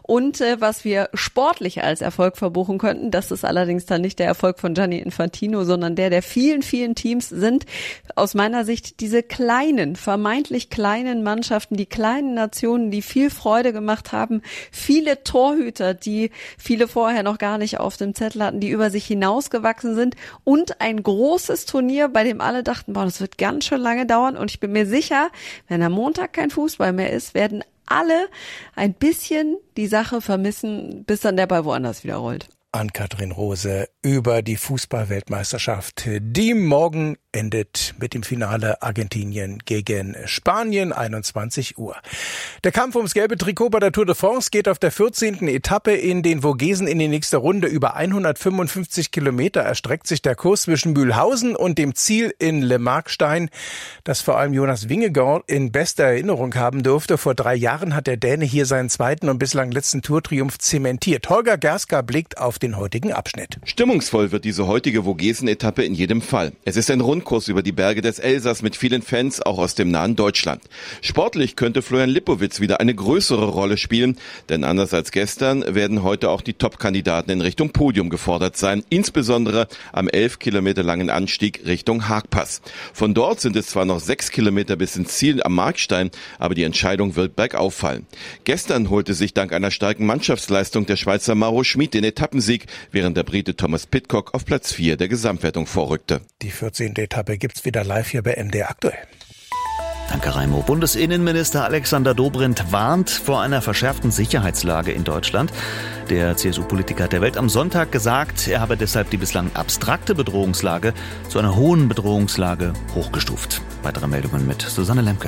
Und was wir sportlich als Erfolg verbuchen könnten, das ist allerdings dann nicht der Erfolg von Gianni Infantino, sondern der vielen, vielen Teams, sind aus meiner Sicht diese kleinen, vermeintlich kleinen Mannschaften, die kleinen Nationen, die viel Freude gemacht haben, viele Torhüter, die viele vorher noch gar nicht auf dem Zettel hatten, die über sich hinausgewachsen sind, und ein großes Turnier, bei dem alle dachten, boah, das wird ganz schön lange dauern, und ich bin mir sicher, wenn am Montag kein Fußball mehr ist, werden alle ein bisschen die Sache vermissen, bis dann der Ball woanders wieder rollt. Ann-Kathrin Rose über die Fußball-Weltmeisterschaft, die morgen endet mit dem Finale Argentinien gegen Spanien, 21 Uhr. Der Kampf ums gelbe Trikot bei der Tour de France geht auf der 14. Etappe in den Vogesen in die nächste Runde. Über 155 Kilometer erstreckt sich der Kurs zwischen Mühlhausen und dem Ziel in Le Markstein, das vor allem Jonas Vingegaard in bester Erinnerung haben dürfte. Vor 3 Jahren hat der Däne hier seinen zweiten und bislang letzten Tourtriumph zementiert. Holger Gerska blickt auf den heutigen Abschnitt. Stimmungsvoll wird diese heutige Vogesen-Etappe in jedem Fall. Es ist ein Rundkurs über die Berge des Elsass mit vielen Fans, auch aus dem nahen Deutschland. Sportlich könnte Florian Lippowitz wieder eine größere Rolle spielen, denn anders als gestern werden heute auch die Top-Kandidaten in Richtung Podium gefordert sein, insbesondere am 11 Kilometer langen Anstieg Richtung Haagpass. Von dort sind es zwar noch 6 Kilometer bis ins Ziel am Markstein, aber die Entscheidung wird bergauf fallen. Gestern holte sich dank einer starken Mannschaftsleistung der Schweizer Mauro Schmid den Etappensieg, während der Brite Thomas Pidcock auf Platz 4 der Gesamtwertung vorrückte. Die 14. Etappe gibt's wieder live hier bei MDR aktuell. Danke, Raimo. Bundesinnenminister Alexander Dobrindt warnt vor einer verschärften Sicherheitslage in Deutschland. Der CSU-Politiker hat der Welt am Sonntag gesagt, er habe deshalb die bislang abstrakte Bedrohungslage zu einer hohen Bedrohungslage hochgestuft. Weitere Meldungen mit Susanne Lemke.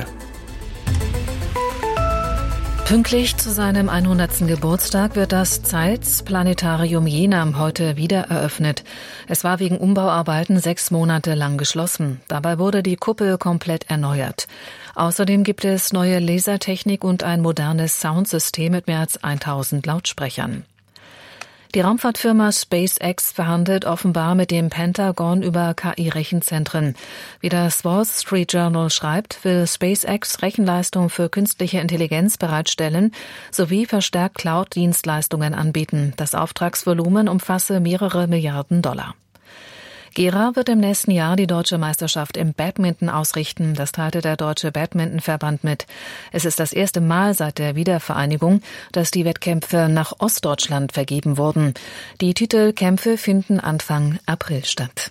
Pünktlich zu seinem 100. Geburtstag wird das Zeitz-Planetarium Jena heute wieder eröffnet. Es war wegen Umbauarbeiten 6 Monate lang geschlossen. Dabei wurde die Kuppel komplett erneuert. Außerdem gibt es neue Lasertechnik und ein modernes Soundsystem mit mehr als 1000 Lautsprechern. Die Raumfahrtfirma SpaceX verhandelt offenbar mit dem Pentagon über KI-Rechenzentren. Wie das Wall Street Journal schreibt, will SpaceX Rechenleistung für künstliche Intelligenz bereitstellen sowie verstärkt Cloud-Dienstleistungen anbieten. Das Auftragsvolumen umfasse mehrere Milliarden $. Gera wird im nächsten Jahr die deutsche Meisterschaft im Badminton ausrichten. Das teilte der Deutsche Badmintonverband mit. Es ist das erste Mal seit der Wiedervereinigung, dass die Wettkämpfe nach Ostdeutschland vergeben wurden. Die Titelkämpfe finden Anfang April statt.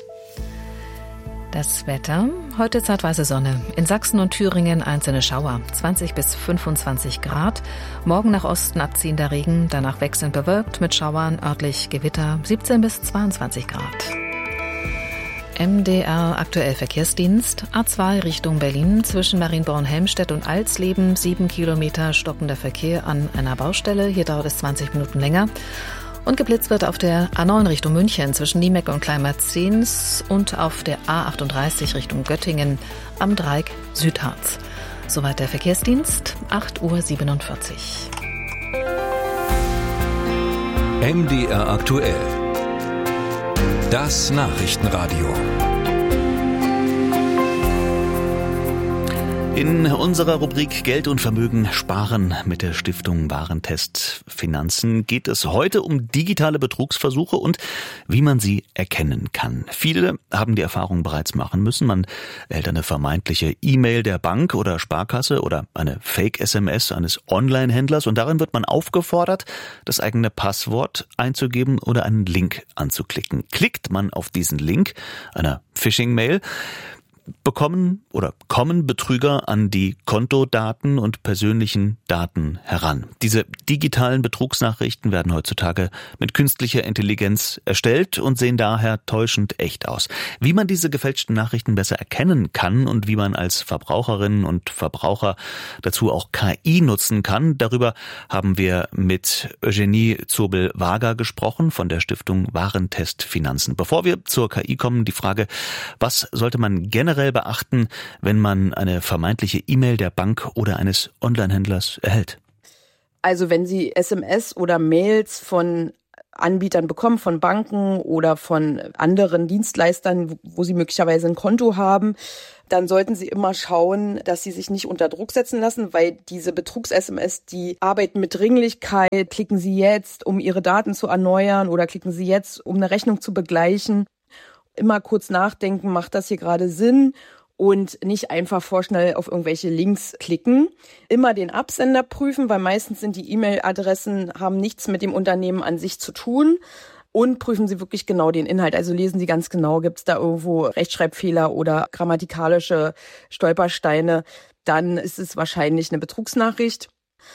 Das Wetter. Heute zeitweise Sonne. In Sachsen und Thüringen einzelne Schauer. 20 bis 25 Grad. Morgen nach Osten abziehender Regen. Danach wechselnd bewölkt mit Schauern, örtlich Gewitter. 17 bis 22 Grad. MDR aktuell Verkehrsdienst. A2 Richtung Berlin zwischen Marienborn-Helmstedt und Alsleben. 7 Kilometer stockender Verkehr an einer Baustelle. Hier dauert es 20 Minuten länger. Und geblitzt wird auf der A9 Richtung München zwischen Niemeck und Kleinmerzens und auf der A38 Richtung Göttingen am Dreieck Südharz. Soweit der Verkehrsdienst, 8:47 Uhr. MDR aktuell. Das Nachrichtenradio. In unserer Rubrik Geld und Vermögen sparen mit der Stiftung Warentest Finanzen geht es heute um digitale Betrugsversuche und wie man sie erkennen kann. Viele haben die Erfahrung bereits machen müssen. Man erhält eine vermeintliche E-Mail der Bank oder Sparkasse oder eine Fake-SMS eines Online-Händlers und darin wird man aufgefordert, das eigene Passwort einzugeben oder einen Link anzuklicken. Klickt man auf diesen Link, einer Phishing-Mail, kommen Betrüger an die Kontodaten und persönlichen Daten heran. Diese digitalen Betrugsnachrichten werden heutzutage mit künstlicher Intelligenz erstellt und sehen daher täuschend echt aus. Wie man diese gefälschten Nachrichten besser erkennen kann und wie man als Verbraucherinnen und Verbraucher dazu auch KI nutzen kann, darüber haben wir mit Eugenie Zobel-Wager gesprochen von der Stiftung Warentest Finanzen. Bevor wir zur KI kommen, die Frage, was sollte man generell beachten, wenn man eine vermeintliche E-Mail der Bank oder eines Online-Händlers erhält? Also wenn Sie SMS oder Mails von Anbietern bekommen, von Banken oder von anderen Dienstleistern, wo sie möglicherweise ein Konto haben, dann sollten Sie immer schauen, dass Sie sich nicht unter Druck setzen lassen, weil diese Betrugs-SMS, die arbeiten mit Dringlichkeit. Klicken Sie jetzt, um Ihre Daten zu erneuern, oder klicken Sie jetzt, um eine Rechnung zu begleichen. Immer kurz nachdenken, macht das hier gerade Sinn? Und nicht einfach vorschnell auf irgendwelche Links klicken. Immer den Absender prüfen, weil meistens sind die E-Mail-Adressen, haben nichts mit dem Unternehmen an sich zu tun. Und prüfen Sie wirklich genau den Inhalt. Also lesen Sie ganz genau, gibt es da irgendwo Rechtschreibfehler oder grammatikalische Stolpersteine. Dann ist es wahrscheinlich eine Betrugsnachricht.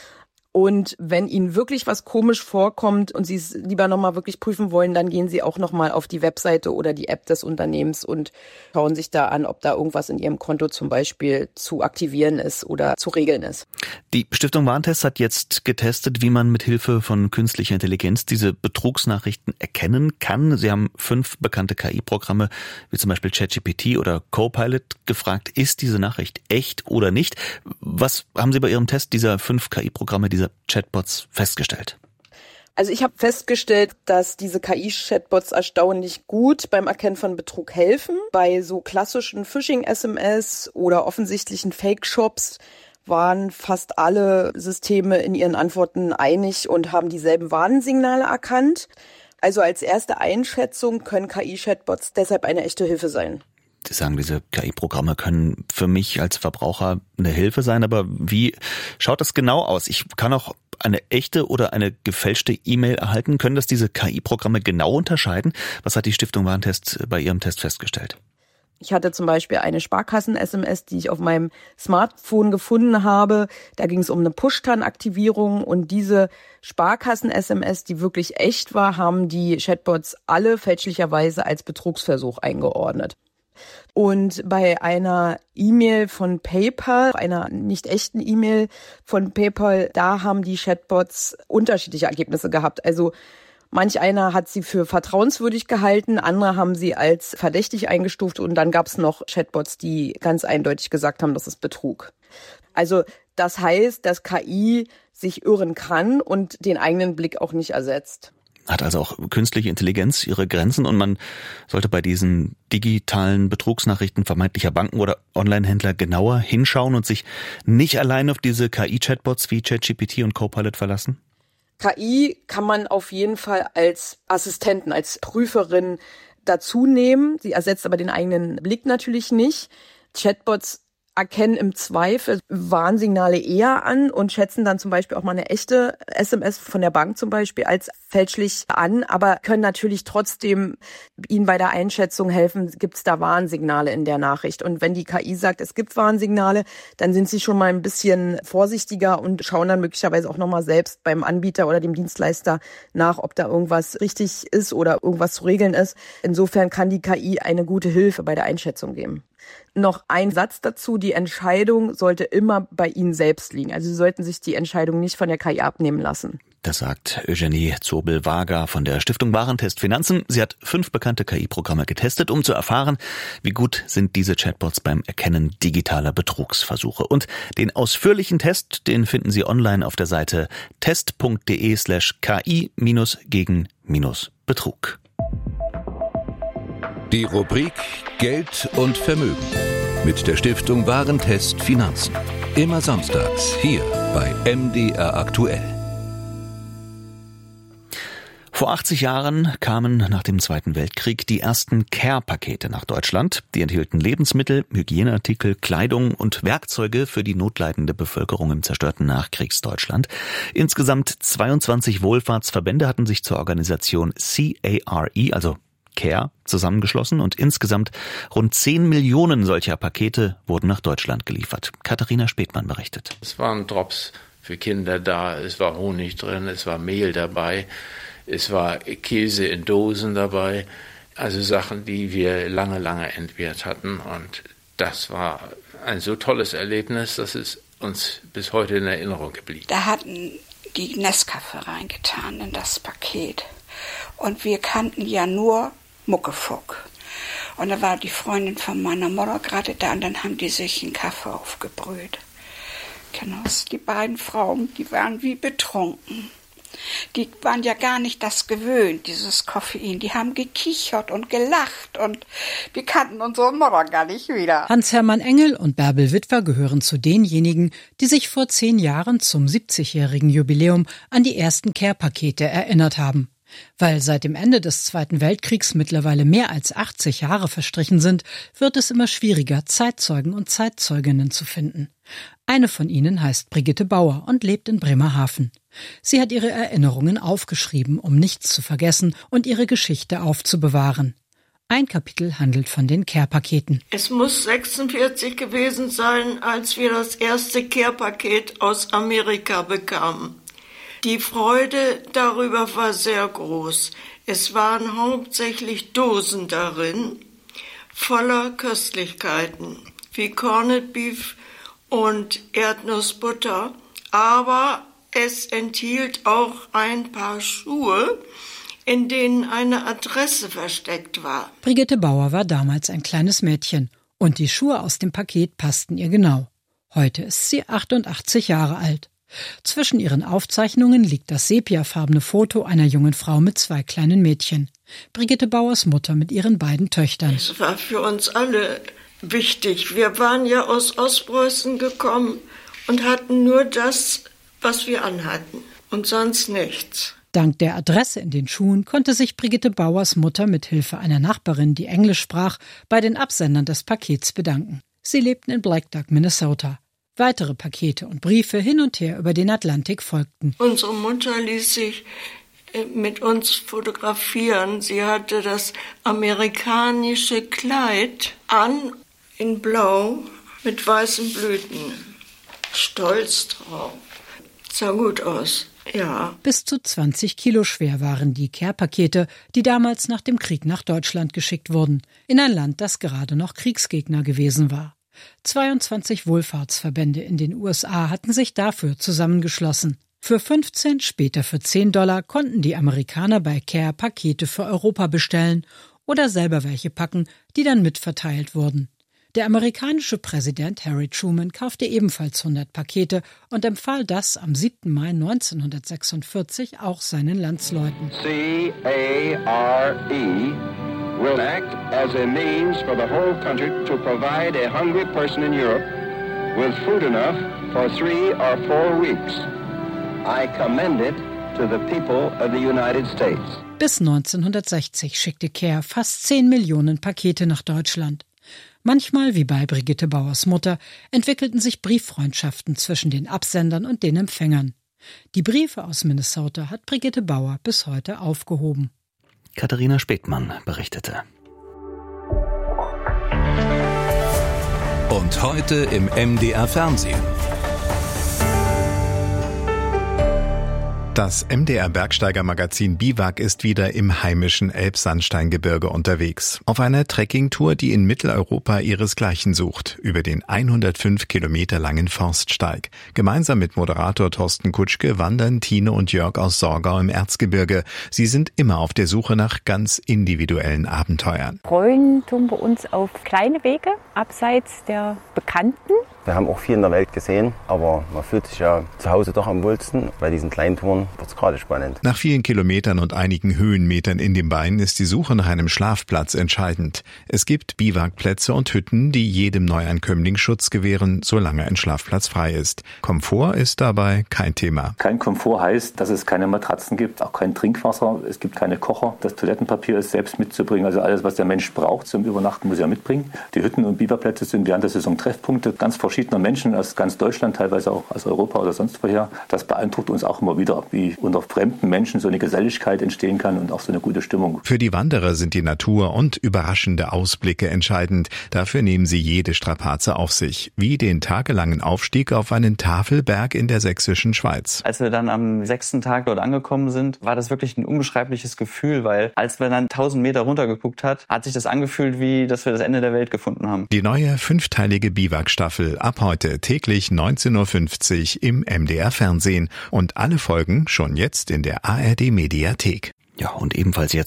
Und wenn Ihnen wirklich was komisch vorkommt und Sie es lieber nochmal wirklich prüfen wollen, dann gehen Sie auch nochmal auf die Webseite oder die App des Unternehmens und schauen sich da an, ob da irgendwas in Ihrem Konto zum Beispiel zu aktivieren ist oder zu regeln ist. Die Stiftung Warentest hat jetzt getestet, wie man mit Hilfe von künstlicher Intelligenz diese Betrugsnachrichten erkennen kann. Sie haben 5 bekannte KI-Programme, wie zum Beispiel ChatGPT oder Copilot, gefragt, ist diese Nachricht echt oder nicht? Was haben Sie bei Ihrem Test dieser 5 KI-Programme, dieser Chatbots festgestellt? Also ich habe festgestellt, dass diese KI-Chatbots erstaunlich gut beim Erkennen von Betrug helfen. Bei so klassischen Phishing-SMS oder offensichtlichen Fake-Shops waren fast alle Systeme in ihren Antworten einig und haben dieselben Warnsignale erkannt. Also als erste Einschätzung können KI-Chatbots deshalb eine echte Hilfe sein. Sie sagen, diese KI-Programme können für mich als Verbraucher eine Hilfe sein, aber wie schaut das genau aus? Ich kann auch eine echte oder eine gefälschte E-Mail erhalten. Können das diese KI-Programme genau unterscheiden? Was hat die Stiftung Warentest bei ihrem Test festgestellt? Ich hatte zum Beispiel eine Sparkassen-SMS, die ich auf meinem Smartphone gefunden habe. Da ging es um eine Push-Tan-Aktivierung und diese Sparkassen-SMS, die wirklich echt war, haben die Chatbots alle fälschlicherweise als Betrugsversuch eingeordnet. Und bei einer E-Mail von PayPal, einer nicht echten E-Mail von PayPal, da haben die Chatbots unterschiedliche Ergebnisse gehabt. Also manch einer hat sie für vertrauenswürdig gehalten, andere haben sie als verdächtig eingestuft und dann gab es noch Chatbots, die ganz eindeutig gesagt haben, das ist Betrug. Also das heißt, dass KI sich irren kann und den eigenen Blick auch nicht ersetzt. Hat also auch künstliche Intelligenz ihre Grenzen und man sollte bei diesen digitalen Betrugsnachrichten vermeintlicher Banken oder Onlinehändler genauer hinschauen und sich nicht allein auf diese KI-Chatbots wie ChatGPT und Copilot verlassen? KI kann man auf jeden Fall als Assistenten, als Prüferin dazu nehmen. Sie ersetzt aber den eigenen Blick natürlich nicht. Chatbots erkennen im Zweifel Warnsignale eher an und schätzen dann zum Beispiel auch mal eine echte SMS von der Bank zum Beispiel als fälschlich an, aber können natürlich trotzdem Ihnen bei der Einschätzung helfen, gibt es da Warnsignale in der Nachricht. Und wenn die KI sagt, es gibt Warnsignale, dann sind Sie schon mal ein bisschen vorsichtiger und schauen dann möglicherweise auch nochmal selbst beim Anbieter oder dem Dienstleister nach, ob da irgendwas richtig ist oder irgendwas zu regeln ist. Insofern kann die KI eine gute Hilfe bei der Einschätzung geben. Noch ein Satz dazu, die Entscheidung sollte immer bei Ihnen selbst liegen. Also Sie sollten sich die Entscheidung nicht von der KI abnehmen lassen. Das sagt Eugenie Zobel-Wager von der Stiftung Warentest Finanzen. Sie hat 5 bekannte KI-Programme getestet, um zu erfahren, wie gut sind diese Chatbots beim Erkennen digitaler Betrugsversuche. Und den ausführlichen Test, den finden Sie online auf der Seite test.de/ki-gegen-Betrug. Die Rubrik Geld und Vermögen mit der Stiftung Warentest Finanzen. Immer samstags hier bei MDR aktuell. Vor 80 Jahren kamen nach dem Zweiten Weltkrieg die ersten Care-Pakete nach Deutschland. Die enthielten Lebensmittel, Hygieneartikel, Kleidung und Werkzeuge für die notleidende Bevölkerung im zerstörten Nachkriegsdeutschland. Insgesamt 22 Wohlfahrtsverbände hatten sich zur Organisation CARE, also Care, zusammengeschlossen und insgesamt rund 10 Millionen solcher Pakete wurden nach Deutschland geliefert. Katharina Spätmann berichtet. Es waren Drops für Kinder da, es war Honig drin, es war Mehl dabei, es war Käse in Dosen dabei, also Sachen, die wir lange entbehrt hatten und das war ein so tolles Erlebnis, dass es uns bis heute in Erinnerung geblieben. Da hatten die Nescafé reingetan in das Paket und wir kannten ja nur Muckefuck. Und da war die Freundin von meiner Mutter gerade da und dann haben die sich einen Kaffee aufgebrüht. Genau, die beiden Frauen, die waren wie betrunken. Die waren ja gar nicht das gewöhnt, dieses Koffein. Die haben gekichert und gelacht und wir kannten unsere Mutter gar nicht wieder. Hans-Hermann Engel und Bärbel Witwer gehören zu denjenigen, die sich vor 10 Jahren zum 70-jährigen Jubiläum an die ersten Care-Pakete erinnert haben. Weil seit dem Ende des Zweiten Weltkriegs mittlerweile mehr als 80 Jahre verstrichen sind, wird es immer schwieriger, Zeitzeugen und Zeitzeuginnen zu finden. Eine von ihnen heißt Brigitte Bauer und lebt in Bremerhaven. Sie hat ihre Erinnerungen aufgeschrieben, um nichts zu vergessen und ihre Geschichte aufzubewahren. Ein Kapitel handelt von den Care-Paketen. Es muss 46 gewesen sein, als wir das erste Care-Paket aus Amerika bekamen. Die Freude darüber war sehr groß. Es waren hauptsächlich Dosen darin, voller Köstlichkeiten, wie Corned Beef und Erdnussbutter, aber es enthielt auch ein paar Schuhe, in denen eine Adresse versteckt war. Brigitte Bauer war damals ein kleines Mädchen und die Schuhe aus dem Paket passten ihr genau. Heute ist sie 88 Jahre alt. Zwischen ihren Aufzeichnungen liegt das sepiafarbene Foto einer jungen Frau mit 2 kleinen Mädchen. Brigitte Bauers Mutter mit ihren beiden Töchtern. Es war für uns alle wichtig. Wir waren ja aus Ostpreußen gekommen und hatten nur das, was wir anhatten und sonst nichts. Dank der Adresse in den Schuhen konnte sich Brigitte Bauers Mutter mit Hilfe einer Nachbarin, die Englisch sprach, bei den Absendern des Pakets bedanken. Sie lebten in Black Duck, Minnesota. Weitere Pakete und Briefe hin und her über den Atlantik folgten. Unsere Mutter ließ sich mit uns fotografieren. Sie hatte das amerikanische Kleid an, in Blau, mit weißen Blüten. Stolz drauf. Sah gut aus, ja. Bis zu 20 Kilo schwer waren die Care-Pakete, die damals nach dem Krieg nach Deutschland geschickt wurden, in ein Land, das gerade noch Kriegsgegner gewesen war. 22 Wohlfahrtsverbände in den USA hatten sich dafür zusammengeschlossen. Für 15, später für $10 konnten die Amerikaner bei Care Pakete für Europa bestellen oder selber welche packen, die dann mitverteilt wurden. Der amerikanische Präsident Harry Truman kaufte ebenfalls 100 Pakete und empfahl das am 7. Mai 1946 auch seinen Landsleuten. C-A-R-E will act as a means for the whole country to provide a hungry person in Europe with food enough for 3 or 4 weeks. I commend it to the people of the United States. Bis 1960 schickte Care fast 10 Millionen Pakete nach Deutschland. Manchmal, wie bei Brigitte Bauers Mutter, entwickelten sich Brieffreundschaften zwischen den Absendern und den Empfängern. Die Briefe aus Minnesota hat Brigitte Bauer bis heute aufgehoben. Katharina Spätmann berichtete. Und heute im MDR Fernsehen. Das MDR-Bergsteigermagazin Biwak ist wieder im heimischen Elbsandsteingebirge unterwegs. Auf einer Trekkingtour, die in Mitteleuropa ihresgleichen sucht, über den 105 Kilometer langen Forststeig. Gemeinsam mit Moderator Thorsten Kutschke wandern Tine und Jörg aus Sorgau im Erzgebirge. Sie sind immer auf der Suche nach ganz individuellen Abenteuern. Freuen tun wir uns auf kleine Wege, abseits der Bekannten. Wir haben auch viel in der Welt gesehen, aber man fühlt sich ja zu Hause doch am wohlsten. Bei diesen kleinen Touren wird es gerade spannend. Nach vielen Kilometern und einigen Höhenmetern in den Beinen ist die Suche nach einem Schlafplatz entscheidend. Es gibt Biwakplätze und Hütten, die jedem Neuankömmling Schutz gewähren, solange ein Schlafplatz frei ist. Komfort ist dabei kein Thema. Kein Komfort heißt, dass es keine Matratzen gibt, auch kein Trinkwasser, es gibt keine Kocher. Das Toilettenpapier ist selbst mitzubringen, also alles, was der Mensch braucht zum Übernachten, muss er mitbringen. Die Hütten und Biwakplätze sind während der Saison Treffpunkte ganz verschiedener Menschen aus ganz Deutschland, teilweise auch aus Europa oder sonst woher. Das beeindruckt uns auch immer wieder, wie unter fremden Menschen so eine Geselligkeit entstehen kann und auch so eine gute Stimmung. Für die Wanderer sind die Natur und überraschende Ausblicke entscheidend. Dafür nehmen sie jede Strapaze auf sich, wie den tagelangen Aufstieg auf einen Tafelberg in der sächsischen Schweiz. Als wir dann am 6. Tag dort angekommen sind, war das wirklich ein unbeschreibliches Gefühl, weil als wir dann 1000 Meter runtergeguckt hat sich das angefühlt, wie dass wir das Ende der Welt gefunden haben. Die neue 5-teilige Biwak-Staffel ab heute täglich 19.50 Uhr im MDR Fernsehen und alle Folgen schon jetzt in der ARD Mediathek. Ja, und ebenfalls jetzt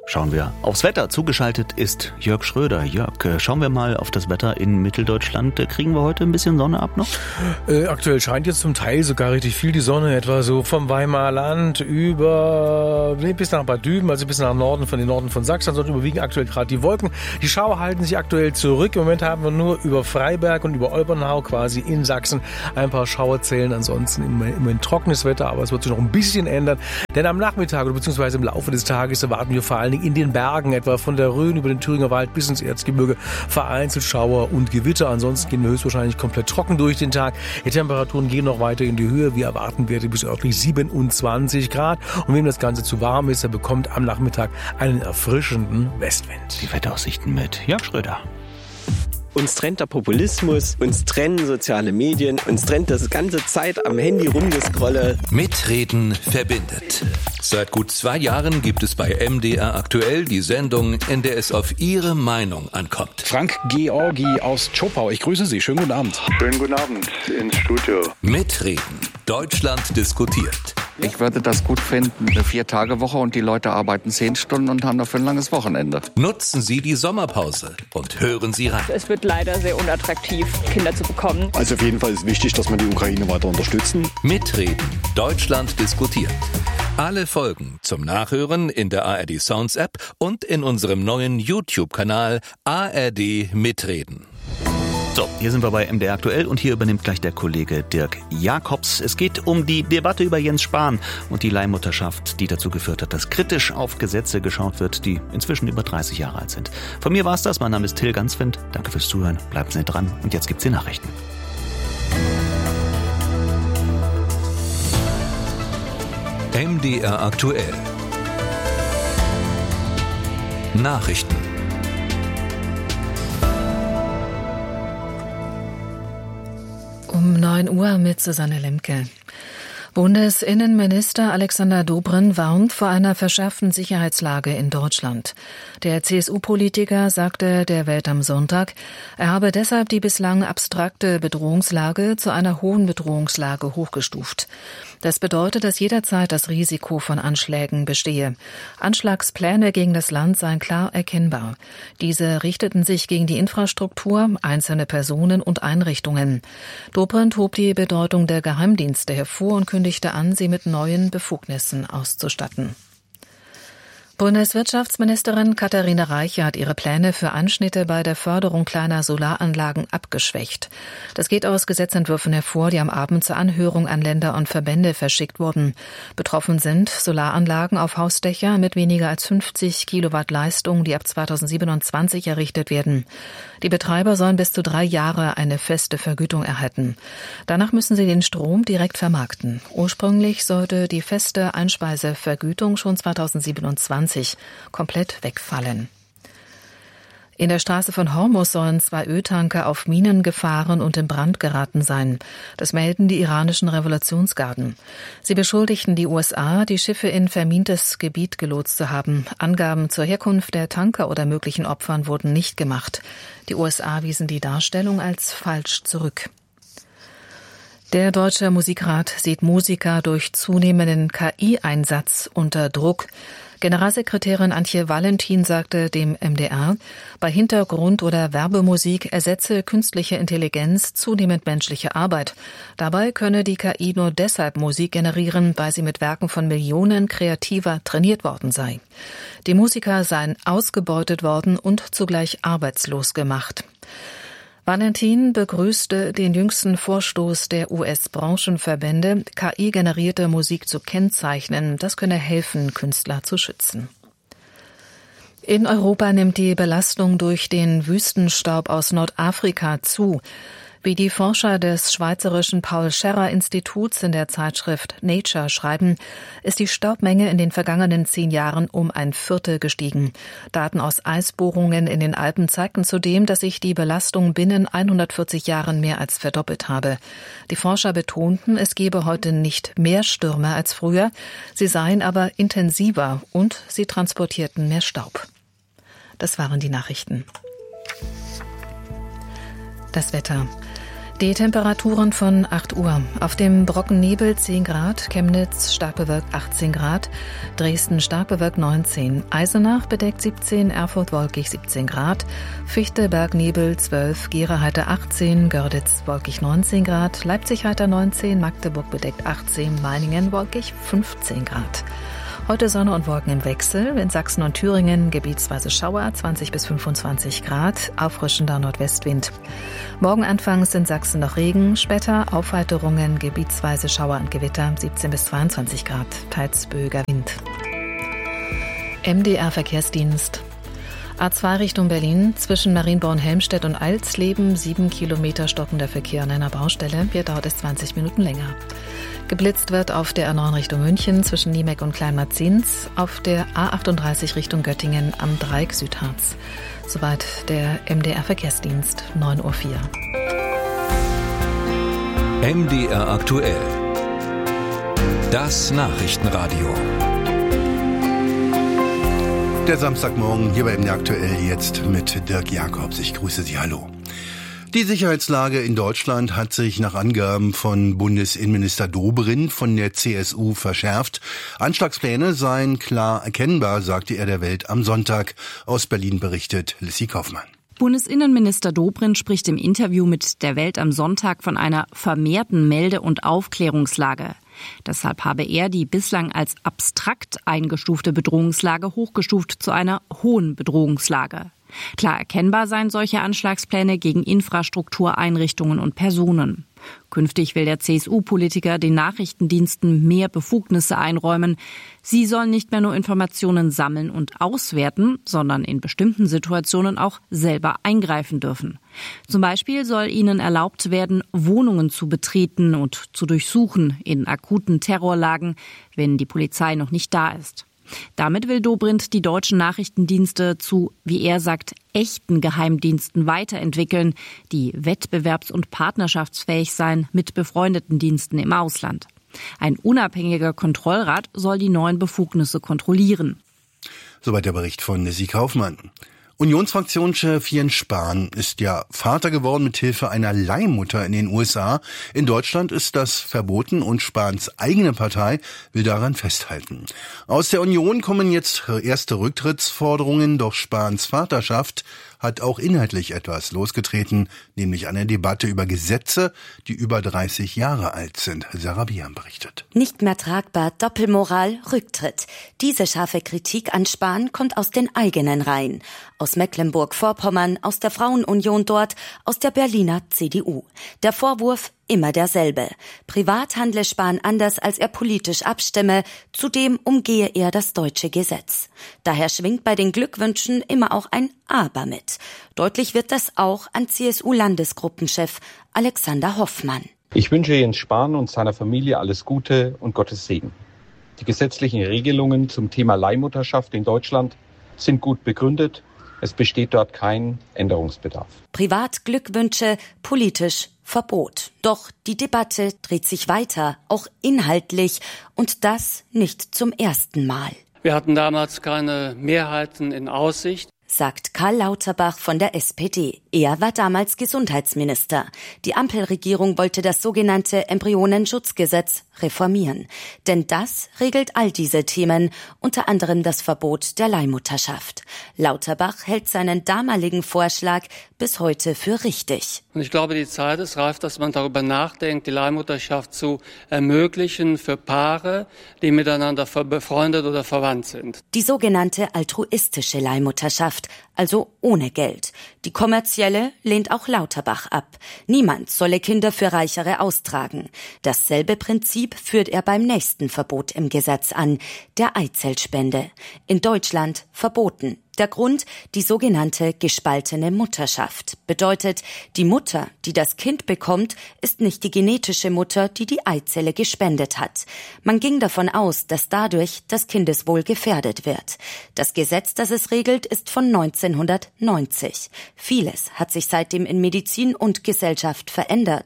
Schauen wir aufs Wetter. Zugeschaltet ist Jörg Schröder. Jörg, schauen wir mal auf das Wetter in Mitteldeutschland. Kriegen wir heute ein bisschen Sonne ab noch? Aktuell scheint jetzt zum Teil sogar richtig viel die Sonne, etwa so vom Weimarer Land bis nach Bad Düben, also bis nach Norden von Sachsen. Dort überwiegen aktuell gerade die Wolken. Die Schauer halten sich aktuell zurück. Im Moment haben wir nur über Freiberg und über Olbernhau quasi in Sachsen ein paar Schauerzellen. Ansonsten immerhin trockenes Wetter, aber es wird sich noch ein bisschen ändern. Denn am Nachmittag oder beziehungsweise im Laufe des Tages erwarten wir vor allen Dingen in den Bergen, etwa von der Rhön über den Thüringer Wald bis ins Erzgebirge, vereinzelt Schauer und Gewitter. Ansonsten gehen wir höchstwahrscheinlich komplett trocken durch den Tag. Die Temperaturen gehen noch weiter in die Höhe. Wir erwarten Werte bis örtlich 27 Grad. Und wem das Ganze zu warm ist, der bekommt am Nachmittag einen erfrischenden Westwind. Die Wetteraussichten mit Jörg Schröder. Uns trennt der Populismus, uns trennen soziale Medien, uns trennt das ganze Zeit am Handy rumgescrolle. Mitreden verbindet. Seit gut 2 Jahren gibt es bei MDR aktuell die Sendung, in der es auf Ihre Meinung ankommt. Frank Georgi aus Zschopau, ich grüße Sie. Schönen guten Abend. Schönen guten Abend ins Studio. Mitreden. Deutschland diskutiert. Ich würde das gut finden, eine 4-Tage-Woche und die Leute arbeiten 10 Stunden und haben dafür ein langes Wochenende. Nutzen Sie die Sommerpause und hören Sie rein. Es wird leider sehr unattraktiv, Kinder zu bekommen. Also auf jeden Fall ist wichtig, dass wir die Ukraine weiter unterstützen. Mitreden. Deutschland diskutiert. Alle Folgen zum Nachhören in der ARD Sounds App und in unserem neuen YouTube-Kanal ARD Mitreden. So, hier sind wir bei MDR aktuell und hier übernimmt gleich der Kollege Dirk Jacobs. Es geht um die Debatte über Jens Spahn und die Leihmutterschaft, die dazu geführt hat, dass kritisch auf Gesetze geschaut wird, die inzwischen über 30 Jahre alt sind. Von mir war's das. Mein Name ist Till Gansfeld. Danke fürs Zuhören. Bleiben Sie dran. Und jetzt gibt's die Nachrichten. MDR aktuell. Nachrichten. Um 9 Uhr mit Susanne Lemke. Bundesinnenminister Alexander Dobrindt warnt vor einer verschärften Sicherheitslage in Deutschland. Der CSU-Politiker sagte der Welt am Sonntag, er habe deshalb die bislang abstrakte Bedrohungslage zu einer hohen Bedrohungslage hochgestuft. Das bedeutet, dass jederzeit das Risiko von Anschlägen bestehe. Anschlagspläne gegen das Land seien klar erkennbar. Diese richteten sich gegen die Infrastruktur, einzelne Personen und Einrichtungen. Dobrindt hob die Bedeutung der Geheimdienste hervor und kündigte an, sie mit neuen Befugnissen auszustatten. Bundeswirtschaftsministerin Katharina Reiche hat ihre Pläne für Anschnitte bei der Förderung kleiner Solaranlagen abgeschwächt. Das geht aus Gesetzentwürfen hervor, die am Abend zur Anhörung an Länder und Verbände verschickt wurden. Betroffen sind Solaranlagen auf Hausdächer mit weniger als 50 Kilowatt Leistung, die ab 2027 errichtet werden. Die Betreiber sollen bis zu 3 Jahre eine feste Vergütung erhalten. Danach müssen sie den Strom direkt vermarkten. Ursprünglich sollte die feste Einspeisevergütung schon 2027 komplett wegfallen. In der Straße von Hormuz sollen 2 Öltanker auf Minen gefahren und in Brand geraten sein. Das melden die iranischen Revolutionsgarden. Sie beschuldigten die USA, die Schiffe in vermintes Gebiet gelotst zu haben. Angaben zur Herkunft der Tanker oder möglichen Opfern wurden nicht gemacht. Die USA wiesen die Darstellung als falsch zurück. Der Deutsche Musikrat sieht Musiker durch zunehmenden KI-Einsatz unter Druck. Generalsekretärin Antje Valentin sagte dem MDR, bei Hintergrund- oder Werbemusik ersetze künstliche Intelligenz zunehmend menschliche Arbeit. Dabei könne die KI nur deshalb Musik generieren, weil sie mit Werken von Millionen Kreativer trainiert worden sei. Die Musiker seien ausgebeutet worden und zugleich arbeitslos gemacht. Valentin begrüßte den jüngsten Vorstoß der US-Branchenverbände, KI-generierte Musik zu kennzeichnen. Das könne helfen, Künstler zu schützen. In Europa nimmt die Belastung durch den Wüstenstaub aus Nordafrika zu. Wie die Forscher des schweizerischen Paul-Scherrer-Instituts in der Zeitschrift Nature schreiben, ist die Staubmenge in den vergangenen 10 Jahren um 1/4 gestiegen. Daten aus Eisbohrungen in den Alpen zeigten zudem, dass sich die Belastung binnen 140 Jahren mehr als verdoppelt habe. Die Forscher betonten, es gebe heute nicht mehr Stürme als früher, sie seien aber intensiver und sie transportierten mehr Staub. Das waren die Nachrichten. Das Wetter. Die Temperaturen von 8 Uhr. Auf dem Brockennebel 10 Grad, Chemnitz stark bewölkt 18 Grad, Dresden stark bewölkt 19, Eisenach bedeckt 17, Erfurt wolkig 17 Grad, Fichte Bergnebel 12, Gera heiter 18, Görlitz wolkig 19 Grad, Leipzig heiter 19, Magdeburg bedeckt 18, Meiningen wolkig 15 Grad. Heute Sonne und Wolken im Wechsel. In Sachsen und Thüringen gebietsweise Schauer, 20 bis 25 Grad, auffrischender Nordwestwind. Morgen anfangs in Sachsen noch Regen, später Aufheiterungen, gebietsweise Schauer und Gewitter, 17 bis 22 Grad, teils böiger Wind. MDR-Verkehrsdienst. A2 Richtung Berlin, zwischen Marienborn-Helmstedt und Alsleben, 7 Kilometer stockender Verkehr an einer Baustelle. Hier dauert es 20 Minuten länger. Geblitzt wird auf der A9 Richtung München zwischen Niemeck und Kleinmarzins, auf der A38 Richtung Göttingen am Dreieck Südharz. Soweit der MDR-Verkehrsdienst, 9.04 Uhr. MDR aktuell. Das Nachrichtenradio. Der Samstagmorgen hier bei MDR aktuell jetzt mit Dirk Jakobs. Ich grüße Sie, hallo. Die Sicherheitslage in Deutschland hat sich nach Angaben von Bundesinnenminister Dobrindt von der CSU verschärft. Anschlagspläne seien klar erkennbar, sagte er der Welt am Sonntag. Aus Berlin berichtet Lissy Kaufmann. Bundesinnenminister Dobrindt spricht im Interview mit der Welt am Sonntag von einer vermehrten Melde- und Aufklärungslage. Deshalb habe er die bislang als abstrakt eingestufte Bedrohungslage hochgestuft zu einer hohen Bedrohungslage. Klar erkennbar seien solche Anschlagspläne gegen Infrastruktur, Einrichtungen und Personen. Künftig will der CSU-Politiker den Nachrichtendiensten mehr Befugnisse einräumen. Sie sollen nicht mehr nur Informationen sammeln und auswerten, sondern in bestimmten Situationen auch selber eingreifen dürfen. Zum Beispiel soll ihnen erlaubt werden, Wohnungen zu betreten und zu durchsuchen in akuten Terrorlagen, wenn die Polizei noch nicht da ist. Damit will Dobrindt die deutschen Nachrichtendienste zu, wie er sagt, echten Geheimdiensten weiterentwickeln, die wettbewerbs- und partnerschaftsfähig seien mit befreundeten Diensten im Ausland. Ein unabhängiger Kontrollrat soll die neuen Befugnisse kontrollieren. Soweit der Bericht von Lissy Kaufmann. Unionsfraktionschef Jens Spahn ist ja Vater geworden mit Hilfe einer Leihmutter in den USA. In Deutschland ist das verboten und Spahns eigene Partei will daran festhalten. Aus der Union kommen jetzt erste Rücktrittsforderungen, doch Spahns Vaterschaft hat auch inhaltlich etwas losgetreten, nämlich eine Debatte über Gesetze, die über 30 Jahre alt sind. Sarah Bian berichtet. Nicht mehr tragbar, Doppelmoral, Rücktritt. Diese scharfe Kritik an Spahn kommt aus den eigenen Reihen. Aus Mecklenburg-Vorpommern, aus der Frauenunion dort, aus der Berliner CDU. Der Vorwurf immer derselbe. Privat handle Spahn anders, als er politisch abstimme. Zudem umgehe er das deutsche Gesetz. Daher schwingt bei den Glückwünschen immer auch ein Aber mit. Deutlich wird das auch an CSU-Landesgruppenchef Alexander Hoffmann. Ich wünsche Jens Spahn und seiner Familie alles Gute und Gottes Segen. Die gesetzlichen Regelungen zum Thema Leihmutterschaft in Deutschland sind gut begründet. Es besteht dort kein Änderungsbedarf. Privat Glückwünsche, politisch Verbot. Doch die Debatte dreht sich weiter, auch inhaltlich, und das nicht zum ersten Mal. Wir hatten damals keine Mehrheiten in Aussicht, sagt Karl Lauterbach von der SPD. Er war damals Gesundheitsminister. Die Ampelregierung wollte das sogenannte Embryonenschutzgesetz reformieren. Denn das regelt all diese Themen, unter anderem das Verbot der Leihmutterschaft. Lauterbach hält seinen damaligen Vorschlag bis heute für richtig. Und ich glaube, die Zeit ist reif, dass man darüber nachdenkt, die Leihmutterschaft zu ermöglichen für Paare, die miteinander befreundet oder verwandt sind. Die sogenannte altruistische Leihmutterschaft, also ohne Geld. Die kommerzielle lehnt auch Lauterbach ab. Niemand solle Kinder für Reichere austragen. Dasselbe Prinzip führt er beim nächsten Verbot im Gesetz an, der Eizellspende. In Deutschland verboten. Der Grund, die sogenannte gespaltene Mutterschaft. Bedeutet, die Mutter, die das Kind bekommt, ist nicht die genetische Mutter, die die Eizelle gespendet hat. Man ging davon aus, dass dadurch das Kindeswohl gefährdet wird. Das Gesetz, das es regelt, ist von 1990. Vieles hat sich seitdem in Medizin und Gesellschaft verändert.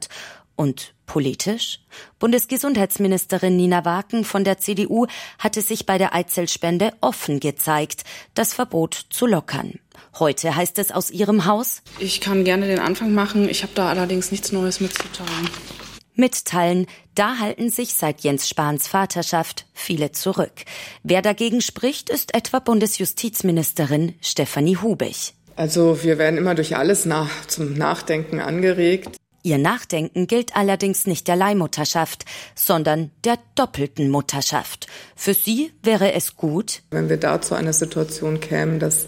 Und politisch? Bundesgesundheitsministerin Nina Waken von der CDU hatte sich bei der Eizellspende offen gezeigt, das Verbot zu lockern. Heute heißt es aus ihrem Haus: Ich kann gerne den Anfang machen, ich habe da allerdings nichts Neues mitzuteilen. Mitteilen, da halten sich seit Jens Spahns Vaterschaft viele zurück. Wer dagegen spricht, ist etwa Bundesjustizministerin Stefanie Hubich. Also wir werden immer durch alles zum Nachdenken angeregt. Ihr Nachdenken gilt allerdings nicht der Leihmutterschaft, sondern der doppelten Mutterschaft. Für sie wäre es gut, wenn wir da zu einer Situation kämen, dass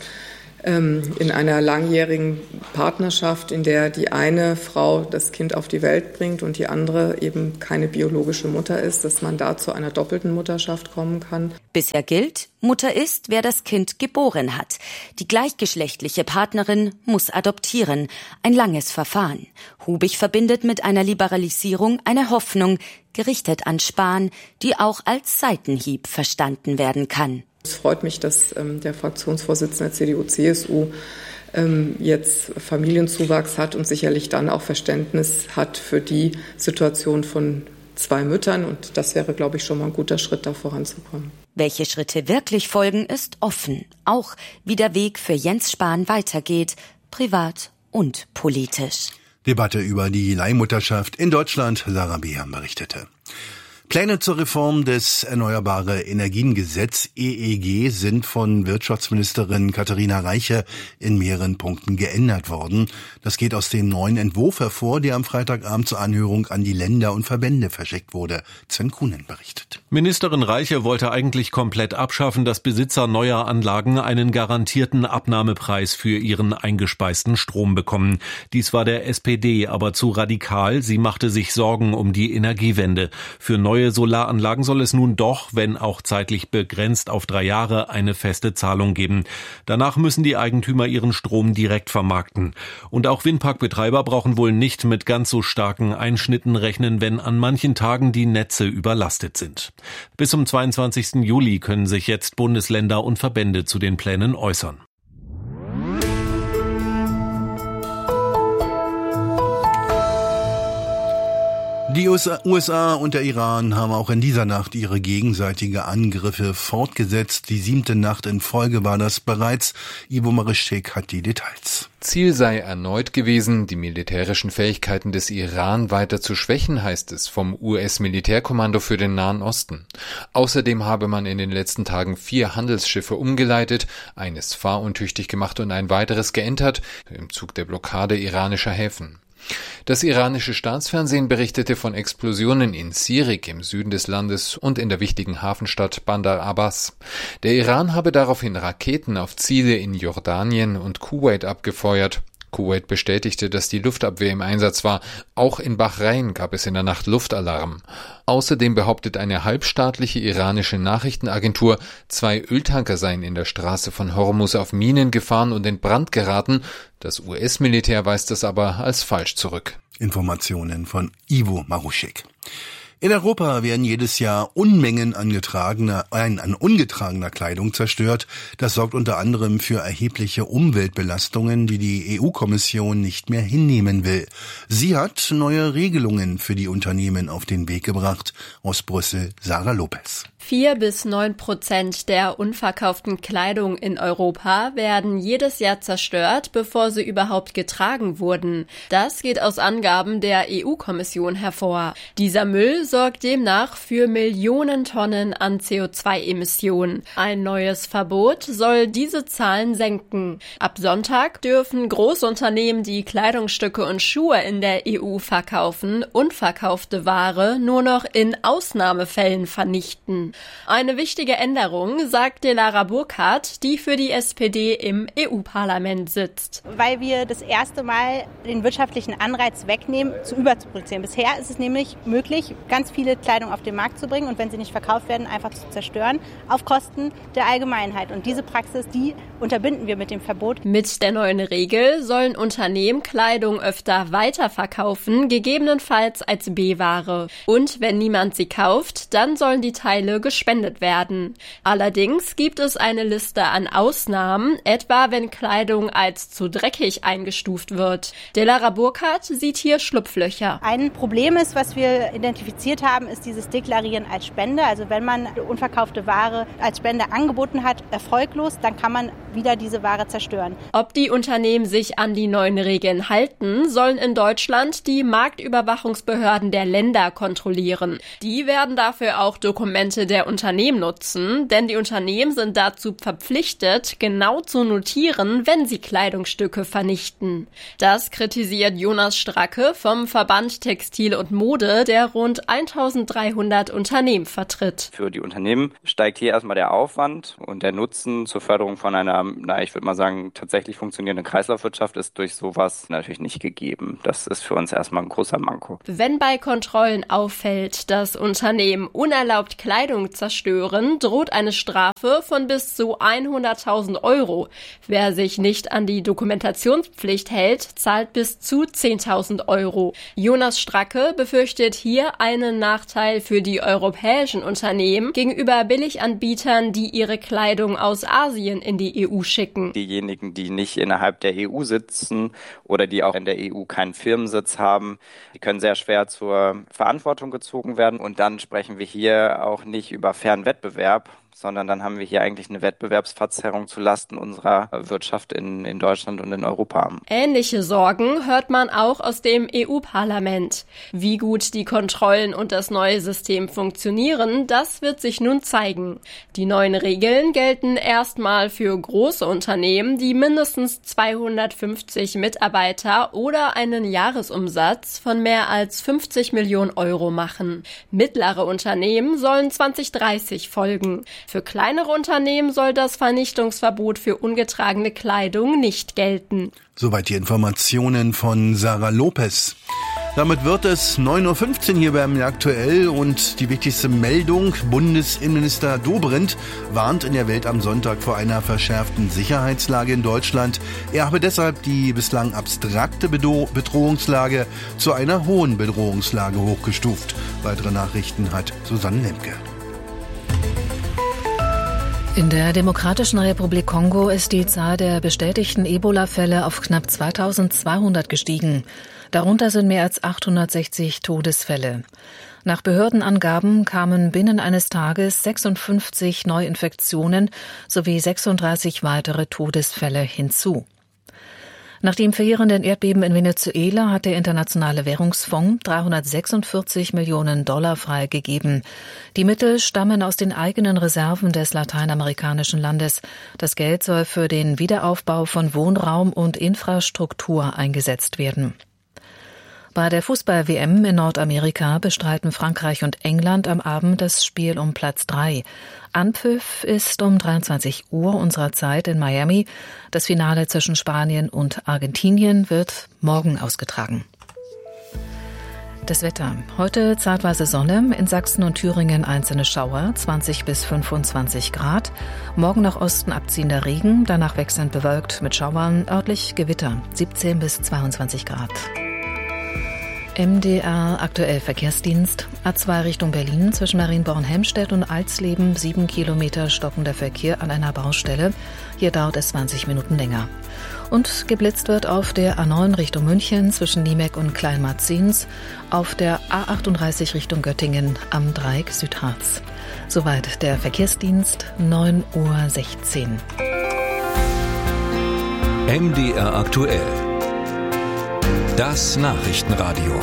in einer langjährigen Partnerschaft, in der die eine Frau das Kind auf die Welt bringt und die andere eben keine biologische Mutter ist, dass man da zu einer doppelten Mutterschaft kommen kann. Bisher gilt, Mutter ist, wer das Kind geboren hat. Die gleichgeschlechtliche Partnerin muss adoptieren. Ein langes Verfahren. Hubich verbindet mit einer Liberalisierung eine Hoffnung, gerichtet an Spahn, die auch als Seitenhieb verstanden werden kann. Es freut mich, dass der Fraktionsvorsitzende der CDU-CSU jetzt Familienzuwachs hat und sicherlich dann auch Verständnis hat für die Situation von 2 Müttern. Und das wäre, glaube ich, schon mal ein guter Schritt, da voranzukommen. Welche Schritte wirklich folgen, ist offen. Auch wie der Weg für Jens Spahn weitergeht, privat und politisch. Debatte über die Leihmutterschaft in Deutschland, Sarah Behan berichtete. Pläne zur Reform des Erneuerbare Energiengesetz EEG sind von Wirtschaftsministerin Katharina Reiche in mehreren Punkten geändert worden. Das geht aus dem neuen Entwurf hervor, der am Freitagabend zur Anhörung an die Länder und Verbände verschickt wurde. Sven Kuhnen berichtet. Ministerin Reiche wollte eigentlich komplett abschaffen, dass Besitzer neuer Anlagen einen garantierten Abnahmepreis für ihren eingespeisten Strom bekommen. Dies war der SPD aber zu radikal. Sie machte sich Sorgen um die Energiewende. Für neue Solaranlagen soll es nun doch, wenn auch zeitlich begrenzt auf 3 Jahre, eine feste Zahlung geben. Danach müssen die Eigentümer ihren Strom direkt vermarkten. Und auch Windparkbetreiber brauchen wohl nicht mit ganz so starken Einschnitten rechnen, wenn an manchen Tagen die Netze überlastet sind. Bis zum 22. Juli können sich jetzt Bundesländer und Verbände zu den Plänen äußern. Die USA und der Iran haben auch in dieser Nacht ihre gegenseitige Angriffe fortgesetzt. Die 7. Nacht in Folge war das bereits. Ivo Marischek hat die Details. Ziel sei erneut gewesen, die militärischen Fähigkeiten des Iran weiter zu schwächen, heißt es vom US-Militärkommando für den Nahen Osten. Außerdem habe man in den letzten Tagen 4 Handelsschiffe umgeleitet, eines fahruntüchtig gemacht und ein weiteres geentert, im Zug der Blockade iranischer Häfen. Das iranische Staatsfernsehen berichtete von Explosionen in Sirik im Süden des Landes und in der wichtigen Hafenstadt Bandar Abbas. Der Iran habe daraufhin Raketen auf Ziele in Jordanien und Kuwait abgefeuert. Kuwait bestätigte, dass die Luftabwehr im Einsatz war. Auch in Bahrain gab es in der Nacht Luftalarm. Außerdem behauptet eine halbstaatliche iranische Nachrichtenagentur, 2 Öltanker seien in der Straße von Hormuz auf Minen gefahren und in Brand geraten. Das US-Militär weist das aber als falsch zurück. Informationen von Ivo Maruschek. In Europa werden jedes Jahr Unmengen an ungetragener Kleidung zerstört. Das sorgt unter anderem für erhebliche Umweltbelastungen, die die EU-Kommission nicht mehr hinnehmen will. Sie hat neue Regelungen für die Unternehmen auf den Weg gebracht. Aus Brüssel, Sarah Lopez. 4-9% der unverkauften Kleidung in Europa werden jedes Jahr zerstört, bevor sie überhaupt getragen wurden. Das geht aus Angaben der EU-Kommission hervor. Dieser Müll sorgt demnach für Millionen Tonnen an CO2-Emissionen. Ein neues Verbot soll diese Zahlen senken. Ab Sonntag dürfen Großunternehmen, die Kleidungsstücke und Schuhe in der EU verkaufen, unverkaufte Ware nur noch in Ausnahmefällen vernichten. Eine wichtige Änderung, sagte Lara Burkhardt, die für die SPD im EU-Parlament sitzt. Weil wir das erste Mal den wirtschaftlichen Anreiz wegnehmen, zu überzuproduzieren. Bisher ist es nämlich möglich, ganz viele Kleidung auf den Markt zu bringen und wenn sie nicht verkauft werden, einfach zu zerstören, auf Kosten der Allgemeinheit. Und diese Praxis, die unterbinden wir mit dem Verbot. Mit der neuen Regel sollen Unternehmen Kleidung öfter weiterverkaufen, gegebenenfalls als B-Ware. Und wenn niemand sie kauft, dann sollen die Teile gespendet werden. Allerdings gibt es eine Liste an Ausnahmen, etwa wenn Kleidung als zu dreckig eingestuft wird. Delara Burkhardt sieht hier Schlupflöcher. Ein Problem ist, was wir identifiziert haben, ist dieses Deklarieren als Spende. Also wenn man unverkaufte Ware als Spende angeboten hat, erfolglos, dann kann man wieder diese Ware zerstören. Ob die Unternehmen sich an die neuen Regeln halten, sollen in Deutschland die Marktüberwachungsbehörden der Länder kontrollieren. Die werden dafür auch Dokumente der Unternehmen nutzen, denn die Unternehmen sind dazu verpflichtet, genau zu notieren, wenn sie Kleidungsstücke vernichten. Das kritisiert Jonas Stracke vom Verband Textil und Mode, der rund 1300 Unternehmen vertritt. Für die Unternehmen steigt hier erstmal der Aufwand und der Nutzen zur Förderung von einer, ich würde mal sagen, tatsächlich funktionierenden Kreislaufwirtschaft ist durch sowas natürlich nicht gegeben. Das ist für uns erstmal ein großer Manko. Wenn bei Kontrollen auffällt, dass Unternehmen unerlaubt Kleidung zerstören, droht eine Strafe von bis zu 100.000 €. Wer sich nicht an die Dokumentationspflicht hält, zahlt bis zu 10.000 €. Jonas Stracke befürchtet hier einen Nachteil für die europäischen Unternehmen gegenüber Billiganbietern, die ihre Kleidung aus Asien in die EU schicken. Diejenigen, die nicht innerhalb der EU sitzen oder die auch in der EU keinen Firmensitz haben, die können sehr schwer zur Verantwortung gezogen werden. Und dann sprechen wir hier auch nicht über fairen Wettbewerb, sondern dann haben wir hier eigentlich eine Wettbewerbsverzerrung zulasten unserer Wirtschaft in Deutschland und in Europa. Ähnliche Sorgen hört man auch aus dem EU-Parlament. Wie gut die Kontrollen und das neue System funktionieren, das wird sich nun zeigen. Die neuen Regeln gelten erstmal für große Unternehmen, die mindestens 250 Mitarbeiter oder einen Jahresumsatz von mehr als 50 Millionen € machen. Mittlere Unternehmen sollen 2030 folgen. Für kleinere Unternehmen soll das Vernichtungsverbot für ungetragene Kleidung nicht gelten. Soweit die Informationen von Sarah Lopez. Damit wird es 9:15 Uhr hier bei mir aktuell und die wichtigste Meldung: Bundesinnenminister Dobrindt warnt in der Welt am Sonntag vor einer verschärften Sicherheitslage in Deutschland. Er habe deshalb die bislang abstrakte Bedrohungslage zu einer hohen Bedrohungslage hochgestuft. Weitere Nachrichten hat Susanne Lemke. In der Demokratischen Republik Kongo ist die Zahl der bestätigten Ebola-Fälle auf knapp 2200 gestiegen. Darunter sind mehr als 860 Todesfälle. Nach Behördenangaben kamen binnen eines Tages 56 Neuinfektionen sowie 36 weitere Todesfälle hinzu. Nach dem verheerenden Erdbeben in Venezuela hat der Internationale Währungsfonds 346 Millionen $ freigegeben. Die Mittel stammen aus den eigenen Reserven des lateinamerikanischen Landes. Das Geld soll für den Wiederaufbau von Wohnraum und Infrastruktur eingesetzt werden. Bei der Fußball-WM in Nordamerika bestreiten Frankreich und England am Abend das Spiel um Platz 3. Anpfiff ist um 23 Uhr unserer Zeit in Miami. Das Finale zwischen Spanien und Argentinien wird morgen ausgetragen. Das Wetter. Heute zeitweise Sonne, in Sachsen und Thüringen einzelne Schauer, 20 bis 25 Grad. Morgen nach Osten abziehender Regen, danach wechselnd bewölkt mit Schauern, örtlich Gewitter, 17 bis 22 Grad. MDR aktuell Verkehrsdienst. A2 Richtung Berlin zwischen Marienborn-Helmstedt und Alsleben 7 Kilometer stockender Verkehr an einer Baustelle. Hier dauert es 20 Minuten länger. Und geblitzt wird auf der A9 Richtung München zwischen Niemeck und Kleinmarzins, auf der A38 Richtung Göttingen am Dreieck Südharz. Soweit der Verkehrsdienst, 9:16 Uhr. MDR aktuell. Das Nachrichtenradio.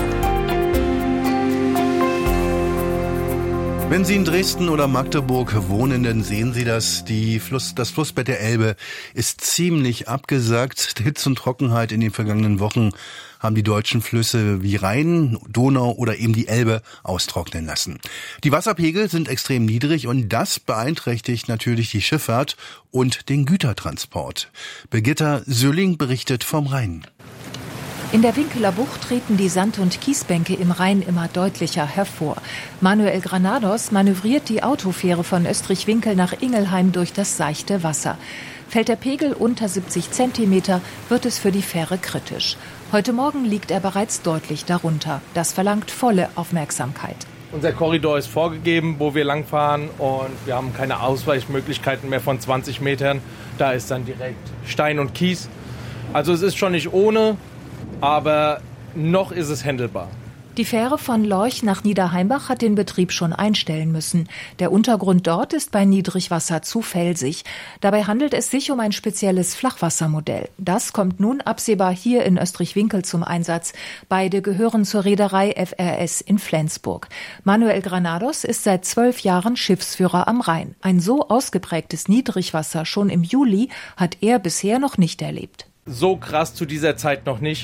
Wenn Sie in Dresden oder Magdeburg wohnen, dann sehen Sie das. Das Flussbett der Elbe ist ziemlich abgesackt. Hitze und Trockenheit in den vergangenen Wochen haben die deutschen Flüsse wie Rhein, Donau oder eben die Elbe austrocknen lassen. Die Wasserpegel sind extrem niedrig und das beeinträchtigt natürlich die Schifffahrt und den Gütertransport. Birgitta Sülling berichtet vom Rhein. In der Winkeler Bucht treten die Sand- und Kiesbänke im Rhein immer deutlicher hervor. Manuel Granados manövriert die Autofähre von Österreich-Winkel nach Ingelheim durch das seichte Wasser. Fällt der Pegel unter 70 Zentimeter, wird es für die Fähre kritisch. Heute Morgen liegt er bereits deutlich darunter. Das verlangt volle Aufmerksamkeit. Unser Korridor ist vorgegeben, wo wir langfahren, und wir haben keine Ausweichmöglichkeiten mehr von 20 Metern. Da ist dann direkt Stein und Kies. Also es ist schon nicht ohne, aber noch ist es handelbar. Die Fähre von Lorch nach Niederheimbach hat den Betrieb schon einstellen müssen. Der Untergrund dort ist bei Niedrigwasser zu felsig. Dabei handelt es sich um ein spezielles Flachwassermodell. Das kommt nun absehbar hier in Österreich-Winkel zum Einsatz. Beide gehören zur Reederei FRS in Flensburg. Manuel Granados ist seit 12 Jahren Schiffsführer am Rhein. Ein so ausgeprägtes Niedrigwasser schon im Juli hat er bisher noch nicht erlebt. So krass zu dieser Zeit noch nicht.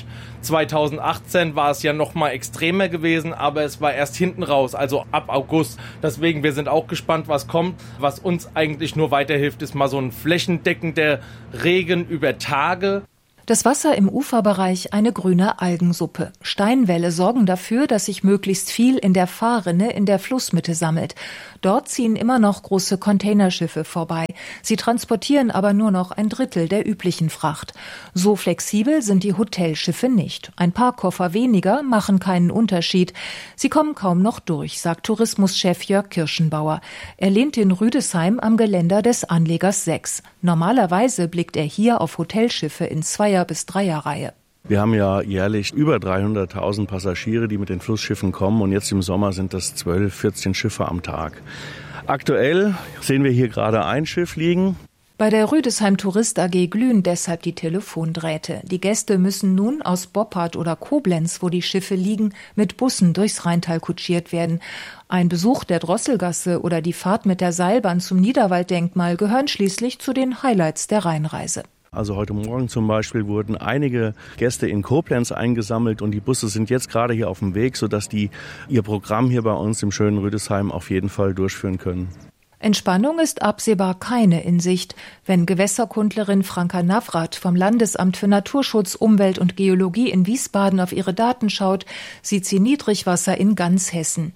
2018 war es ja noch mal extremer gewesen, aber es war erst hinten raus, also ab August. Deswegen, wir sind auch gespannt, was kommt. Was uns eigentlich nur weiterhilft, ist mal so ein flächendeckender Regen über Tage. Das Wasser im Uferbereich eine grüne Algensuppe. Steinwälle sorgen dafür, dass sich möglichst viel in der Fahrrinne in der Flussmitte sammelt. Dort ziehen immer noch große Containerschiffe vorbei. Sie transportieren aber nur noch ein Drittel der üblichen Fracht. So flexibel sind die Hotelschiffe nicht. Ein paar Koffer weniger machen keinen Unterschied. Sie kommen kaum noch durch, sagt Tourismuschef Jörg Kirschenbauer. Er lehnt in Rüdesheim am Geländer des Anlegers 6. Normalerweise blickt er hier auf Hotelschiffe in 2er- bis 3er-Reihe. Wir haben ja jährlich über 300.000 Passagiere, die mit den Flussschiffen kommen, und jetzt im Sommer sind das 12, 14 Schiffe am Tag. Aktuell sehen wir hier gerade ein Schiff liegen. Bei der Rüdesheim Tourist AG glühen deshalb die Telefondrähte. Die Gäste müssen nun aus Boppard oder Koblenz, wo die Schiffe liegen, mit Bussen durchs Rheintal kutschiert werden. Ein Besuch der Drosselgasse oder die Fahrt mit der Seilbahn zum Niederwalddenkmal gehören schließlich zu den Highlights der Rheinreise. Also heute Morgen zum Beispiel wurden einige Gäste in Koblenz eingesammelt, und die Busse sind jetzt gerade hier auf dem Weg, sodass die ihr Programm hier bei uns im schönen Rüdesheim auf jeden Fall durchführen können. Entspannung ist absehbar keine in Sicht. Wenn Gewässerkundlerin Franka Navrat vom Landesamt für Naturschutz, Umwelt und Geologie in Wiesbaden auf ihre Daten schaut, sieht sie Niedrigwasser in ganz Hessen.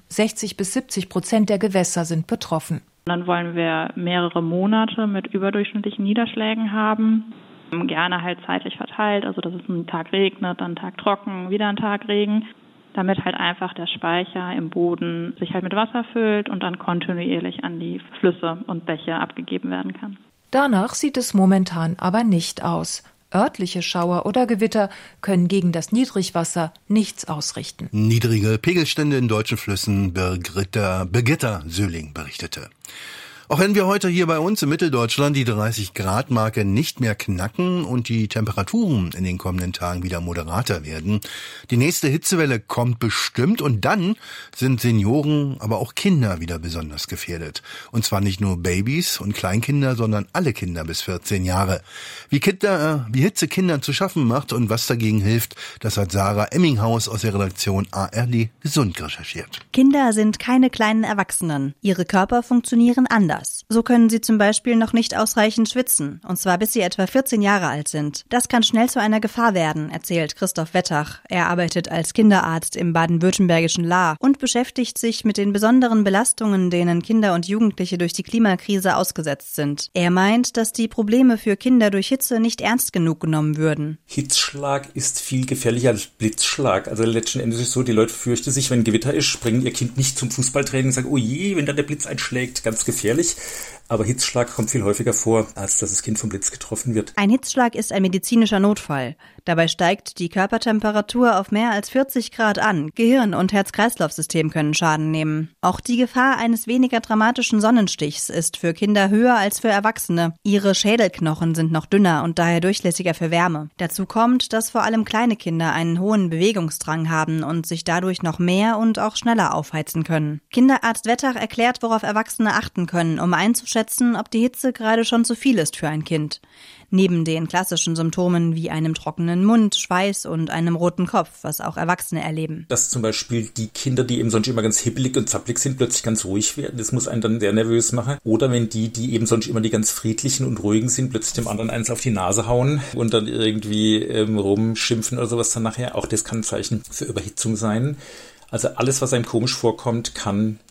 60-70% der Gewässer sind betroffen. Dann wollen wir mehrere Monate mit überdurchschnittlichen Niederschlägen haben. Gerne halt zeitlich verteilt, also dass es einen Tag regnet, dann einen Tag trocken, wieder einen Tag Regen, damit halt einfach der Speicher im Boden sich halt mit Wasser füllt und dann kontinuierlich an die Flüsse und Bäche abgegeben werden kann. Danach sieht es momentan aber nicht aus. Örtliche Schauer oder Gewitter können gegen das Niedrigwasser nichts ausrichten. Niedrige Pegelstände in deutschen Flüssen, Birgitta Söhling berichtete. Auch wenn wir heute hier bei uns in Mitteldeutschland die 30-Grad-Marke nicht mehr knacken und die Temperaturen in den kommenden Tagen wieder moderater werden, die nächste Hitzewelle kommt bestimmt, und dann sind Senioren, aber auch Kinder wieder besonders gefährdet. Und zwar nicht nur Babys und Kleinkinder, sondern alle Kinder bis 14 Jahre. Wie Hitze Kindern zu schaffen macht und was dagegen hilft, das hat Sarah Emminghaus aus der Redaktion ARD Gesund recherchiert. Kinder sind keine kleinen Erwachsenen. Ihre Körper funktionieren anders. So können sie zum Beispiel noch nicht ausreichend schwitzen, und zwar bis sie etwa 14 Jahre alt sind. Das kann schnell zu einer Gefahr werden, erzählt Christoph Wettach. Er arbeitet als Kinderarzt im baden-württembergischen Lahr und beschäftigt sich mit den besonderen Belastungen, denen Kinder und Jugendliche durch die Klimakrise ausgesetzt sind. Er meint, dass die Probleme für Kinder durch Hitze nicht ernst genug genommen würden. Hitzschlag ist viel gefährlicher als Blitzschlag. Also letzten Endes ist es so, die Leute fürchten sich, wenn Gewitter ist, bringen ihr Kind nicht zum Fußballtraining und sagen, oh je, wenn da der Blitz einschlägt, ganz gefährlich. Aber Hitzschlag kommt viel häufiger vor, als dass das Kind vom Blitz getroffen wird. Ein Hitzschlag ist ein medizinischer Notfall. Dabei steigt die Körpertemperatur auf mehr als 40 Grad an. Gehirn- und Herz-Kreislauf-System können Schaden nehmen. Auch die Gefahr eines weniger dramatischen Sonnenstichs ist für Kinder höher als für Erwachsene. Ihre Schädelknochen sind noch dünner und daher durchlässiger für Wärme. Dazu kommt, dass vor allem kleine Kinder einen hohen Bewegungsdrang haben und sich dadurch noch mehr und auch schneller aufheizen können. Kinderarzt Wettach erklärt, worauf Erwachsene achten können, um einzuschätzen, ob die Hitze gerade schon zu viel ist für ein Kind. Neben den klassischen Symptomen wie einem trockenen Mund, Schweiß und einem roten Kopf, was auch Erwachsene erleben. Dass zum Beispiel die Kinder, die eben sonst immer ganz hibbelig und zappelig sind, plötzlich ganz ruhig werden, das muss einen dann sehr nervös machen. Oder wenn die eben sonst immer die ganz friedlichen und ruhigen sind, plötzlich dem anderen eins auf die Nase hauen und dann irgendwie rumschimpfen oder sowas dann nachher. Auch das kann ein Zeichen für Überhitzung sein. Also alles, was einem komisch vorkommt, kann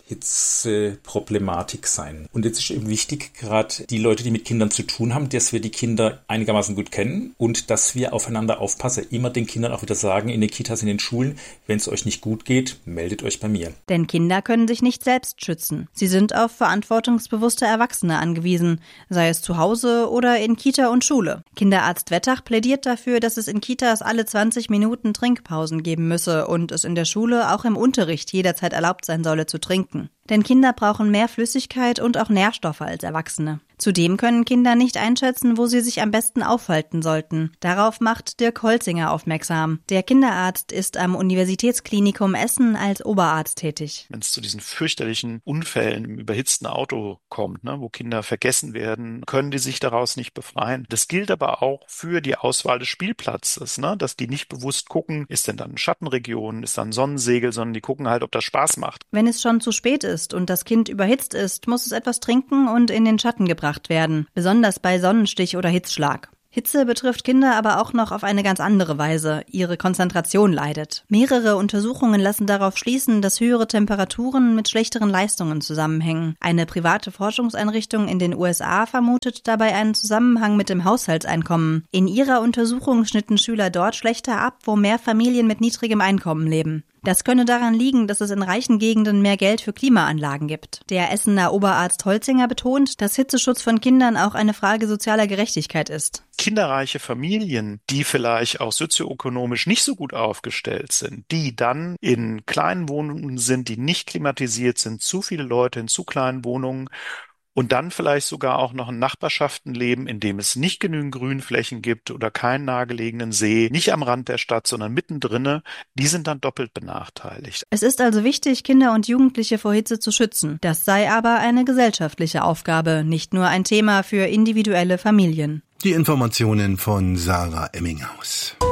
Hitzeproblematik sein. Und jetzt ist eben wichtig, gerade die Leute, die mit Kindern zu tun haben, dass wir die Kinder einigermaßen gut kennen und dass wir aufeinander aufpassen. Immer den Kindern auch wieder sagen, in den Kitas, in den Schulen, wenn es euch nicht gut geht, meldet euch bei mir. Denn Kinder können sich nicht selbst schützen. Sie sind auf verantwortungsbewusste Erwachsene angewiesen, sei es zu Hause oder in Kita und Schule. Kinderarzt Wettach plädiert dafür, dass es in Kitas alle 20 Minuten Trinkpausen geben müsse und es in der Schule auch im Unterricht jederzeit erlaubt sein solle zu trinken. Denn Kinder brauchen mehr Flüssigkeit und auch Nährstoffe als Erwachsene. Zudem können Kinder nicht einschätzen, wo sie sich am besten aufhalten sollten. Darauf macht Dirk Holzinger aufmerksam. Der Kinderarzt ist am Universitätsklinikum Essen als Oberarzt tätig. Wenn es zu diesen fürchterlichen Unfällen im überhitzten Auto kommt, wo Kinder vergessen werden, können die sich daraus nicht befreien. Das gilt aber auch für die Auswahl des Spielplatzes, dass die nicht bewusst gucken, ist denn dann Schattenregion, ist dann Sonnensegel, sondern die gucken halt, ob das Spaß macht. Wenn es schon zu spät ist und das Kind überhitzt ist, muss es etwas trinken und in den Schatten gebracht werden, besonders bei Sonnenstich oder Hitzschlag. Hitze betrifft Kinder aber auch noch auf eine ganz andere Weise. Ihre Konzentration leidet. Mehrere Untersuchungen lassen darauf schließen, dass höhere Temperaturen mit schlechteren Leistungen zusammenhängen. Eine private Forschungseinrichtung in den USA vermutet dabei einen Zusammenhang mit dem Haushaltseinkommen. In ihrer Untersuchung schnitten Schüler dort schlechter ab, wo mehr Familien mit niedrigem Einkommen leben. Das könne daran liegen, dass es in reichen Gegenden mehr Geld für Klimaanlagen gibt. Der Essener Oberarzt Holzinger betont, dass Hitzeschutz von Kindern auch eine Frage sozialer Gerechtigkeit ist. Kinderreiche Familien, die vielleicht auch sozioökonomisch nicht so gut aufgestellt sind, die dann in kleinen Wohnungen sind, die nicht klimatisiert sind, zu viele Leute in zu kleinen Wohnungen, und dann vielleicht sogar auch noch in Nachbarschaften leben, in dem es nicht genügend Grünflächen gibt oder keinen nahegelegenen See, nicht am Rand der Stadt, sondern mittendrin, die sind dann doppelt benachteiligt. Es ist also wichtig, Kinder und Jugendliche vor Hitze zu schützen. Das sei aber eine gesellschaftliche Aufgabe, nicht nur ein Thema für individuelle Familien. Die Informationen von Sarah Emminghaus.